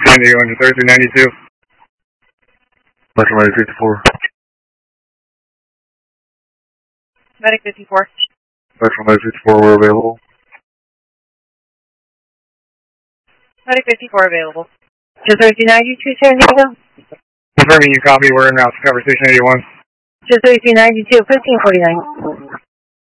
San Diego engine 3392. Metro Medic 54. Medic 54. Metro Medic 54, we're available. Medic 54 available. 23392 San Diego. Confirming you copy, we're en route to cover station 81. 23392, 1549.